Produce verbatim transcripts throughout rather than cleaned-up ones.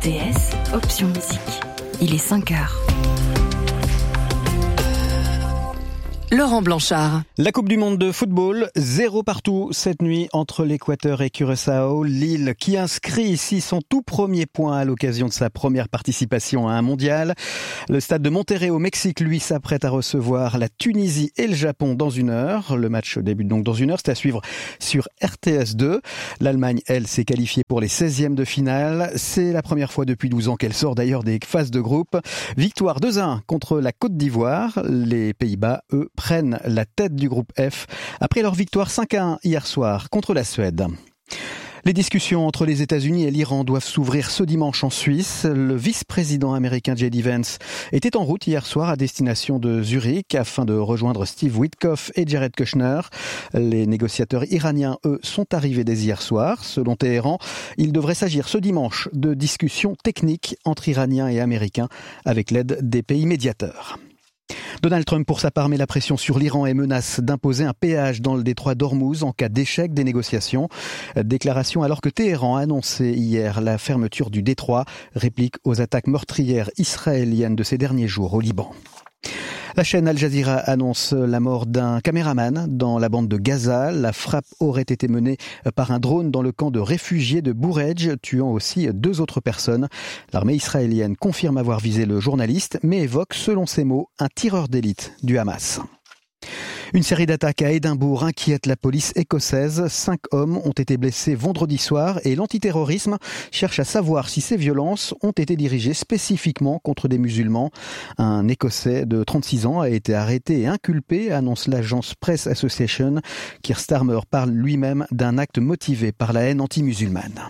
T S, option musique. Il est cinq heures. Laurent Blanchard. La Coupe du Monde de football, zéro partout cette nuit entre l'Équateur et Curaçao. Lille qui inscrit ici son tout premier point à l'occasion de sa première participation à un mondial. Le stade de Monterrey au Mexique, lui, s'apprête à recevoir la Tunisie et le Japon dans une heure. Le match débute donc dans une heure, c'est à suivre sur R T S deux. L'Allemagne, elle, s'est qualifiée pour les seizièmes de finale. C'est la première fois depuis douze ans qu'elle sort d'ailleurs des phases de groupe. Victoire deux à un contre la Côte d'Ivoire. Les Pays-Bas, eux, prennent la tête du groupe F après leur victoire cinq à un hier soir contre la Suède. Les discussions entre les États-Unis et l'Iran doivent s'ouvrir ce dimanche en Suisse. Le vice-président américain J D Vance était en route hier soir à destination de Zurich afin de rejoindre Steve Witkoff et Jared Kushner. Les négociateurs iraniens, eux, sont arrivés dès hier soir. Selon Téhéran, il devrait s'agir ce dimanche de discussions techniques entre Iraniens et Américains avec l'aide des pays médiateurs. Donald Trump, pour sa part, met la pression sur l'Iran et menace d'imposer un péage dans le détroit d'Ormuz en cas d'échec des négociations. Déclaration alors que Téhéran a annoncé hier la fermeture du détroit, réplique aux attaques meurtrières israéliennes de ces derniers jours au Liban. La chaîne Al Jazeera annonce la mort d'un caméraman dans la bande de Gaza. La frappe aurait été menée par un drone dans le camp de réfugiés de Bouredj, tuant aussi deux autres personnes. L'armée israélienne confirme avoir visé le journaliste, mais évoque, selon ses mots, un tireur d'élite du Hamas. Une série d'attaques à Édimbourg inquiète la police écossaise. Cinq hommes ont été blessés vendredi soir et l'antiterrorisme cherche à savoir si ces violences ont été dirigées spécifiquement contre des musulmans. Un Écossais de trente-six ans a été arrêté et inculpé, annonce l'agence Press Association. Keir Starmer parle lui-même d'un acte motivé par la haine anti-musulmane.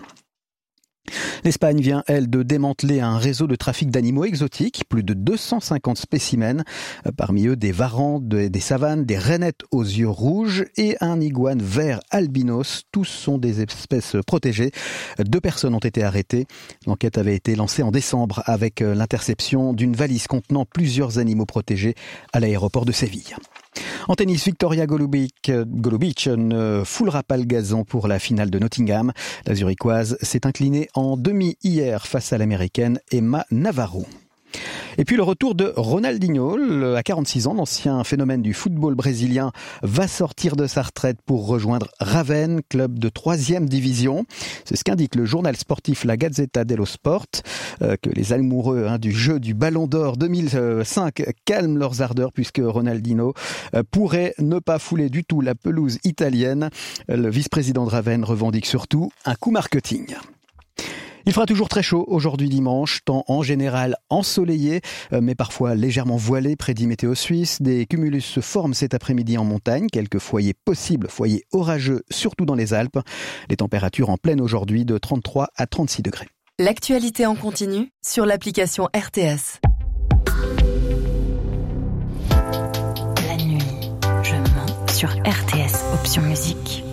L'Espagne vient, elle, de démanteler un réseau de trafic d'animaux exotiques, plus de deux cent cinquante spécimens, parmi eux des varans, des savanes, des rainettes aux yeux rouges et un iguane vert albinos. Tous sont des espèces protégées. Deux personnes ont été arrêtées. L'enquête avait été lancée en décembre avec l'interception d'une valise contenant plusieurs animaux protégés à l'aéroport de Séville. En tennis, Victoria Golubic, Golubic ne foulera pas le gazon pour la finale de Nottingham. La Zurichoise s'est inclinée en demi hier face à l'américaine Emma Navarro. Et puis le retour de Ronaldinho, à quarante-six ans, l'ancien phénomène du football brésilien, va sortir de sa retraite pour rejoindre Ravenne, club de troisième division. C'est ce qu'indique le journal sportif La Gazzetta dello Sport, euh, que les amoureux hein, du jeu du Ballon d'Or deux mille cinq calment leurs ardeurs puisque Ronaldinho euh, pourrait ne pas fouler du tout la pelouse italienne. Le vice-président de Ravenne revendique surtout un coup marketing. Il fera toujours très chaud aujourd'hui dimanche, temps en général ensoleillé, mais parfois légèrement voilé, prédit Météo Suisse. Des cumulus se forment cet après-midi en montagne, quelques foyers possibles, foyers orageux, surtout dans les Alpes. Les températures en pleine aujourd'hui de trente-trois à trente-six degrés. L'actualité en continu sur l'application R T S. La nuit, je mens sur R T S, option musique.